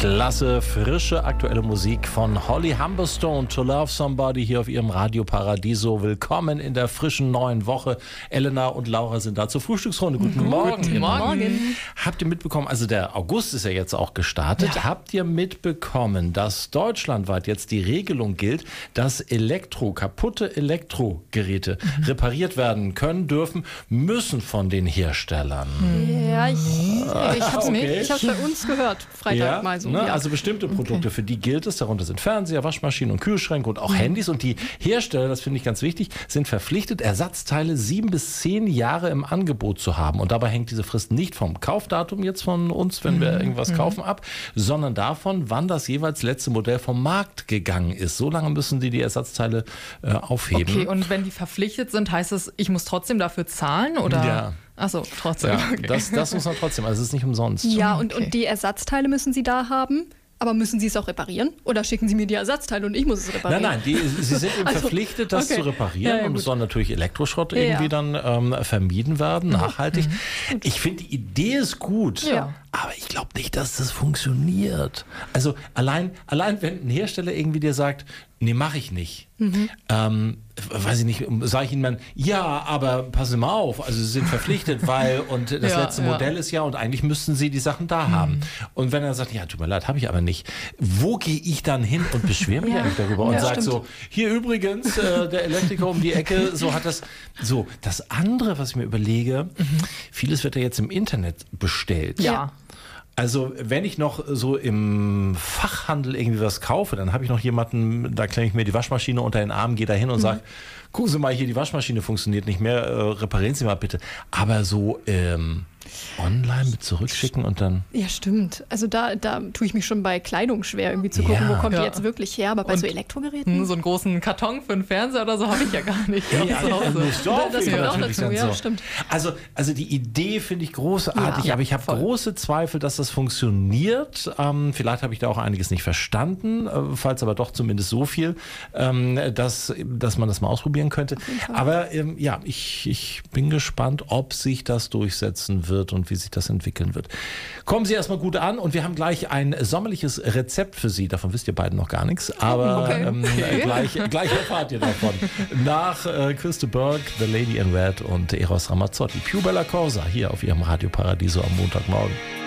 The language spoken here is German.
Klasse, frische, aktuelle Musik von Holly Humberstone, To Love Somebody, hier auf ihrem Radio Paradiso. Willkommen in der frischen neuen Woche. Elena und Laura sind da zur Frühstücksrunde. Guten Morgen. Guten Morgen. Habt ihr mitbekommen, also der August ist ja jetzt auch gestartet, habt ihr mitbekommen, dass deutschlandweit jetzt die Regelung gilt, dass kaputte Elektrogeräte repariert werden können, dürfen, müssen von den Herstellern? Ja, ich habe es bei uns gehört, Freitag mal so. Ne? Ja. Also bestimmte Produkte, für die gilt es, darunter sind Fernseher, Waschmaschinen und Kühlschränke und auch Handys. Und die Hersteller, das finde ich ganz wichtig, sind verpflichtet, Ersatzteile 7 bis 10 Jahre im Angebot zu haben. Und dabei hängt diese Frist nicht vom Kaufdatum jetzt von uns, wenn wir irgendwas kaufen, ab, sondern davon, wann das jeweils letzte Modell vom Markt gegangen ist. So lange müssen die Ersatzteile aufheben. Okay, und wenn die verpflichtet sind, heißt es, ich muss trotzdem dafür zahlen? Oder? Ja. Achso, trotzdem. Ja, okay. das muss man trotzdem, also es ist nicht umsonst. Ja, und die Ersatzteile müssen Sie da haben. Aber müssen Sie es auch reparieren? Oder schicken Sie mir die Ersatzteile und ich muss es reparieren? Nein, sie sind eben verpflichtet, das zu reparieren. Ja, und es soll natürlich Elektroschrott irgendwie dann vermieden werden, nachhaltig. Ich finde, die Idee ist gut, aber ich glaube nicht, dass das funktioniert. Also allein wenn ein Hersteller irgendwie dir sagt, nee, mache ich nicht. Weiß ich nicht, sage ich Ihnen dann, ja, aber passen Sie mal auf, also Sie sind verpflichtet, weil, und das letzte Modell ist und eigentlich müssten Sie die Sachen da haben. Und wenn er sagt, ja, tut mir leid, habe ich aber nicht, wo gehe ich dann hin und beschwere mich eigentlich darüber und sage so, hier übrigens, der Elektriker um die Ecke, so hat das, so, das andere, was ich mir überlege, vieles wird ja jetzt im Internet bestellt. Ja. Also wenn ich noch so im Fachhandel irgendwie was kaufe, dann habe ich noch jemanden, da klemme ich mir die Waschmaschine unter den Arm, gehe da hin und sage, gucken Sie mal hier, die Waschmaschine funktioniert nicht mehr, reparieren Sie mal bitte. Aber so online mit zurückschicken und dann... Ja, stimmt. Also da tue ich mich schon bei Kleidung schwer, irgendwie zu gucken, wo kommt die jetzt wirklich her. Aber bei so Elektrogeräten... So einen großen Karton für einen Fernseher oder so habe ich ja gar nicht. Das gehört auch dazu, stimmt. Also die Idee finde ich großartig, aber ich habe große Zweifel, dass das funktioniert. Vielleicht habe ich da auch einiges nicht verstanden, falls aber doch zumindest so viel, dass man das mal ausprobieren könnte. Aber ich bin gespannt, ob sich das durchsetzen wird und wie sich das entwickeln wird. Kommen Sie erstmal gut an und wir haben gleich ein sommerliches Rezept für Sie. Davon wisst ihr beiden noch gar nichts, aber gleich erfahrt ihr davon. Nach Christa Burke, The Lady in Red und Eros Ramazzotti. Più Bella Cosa hier auf Ihrem Radio Paradiso am Montagmorgen.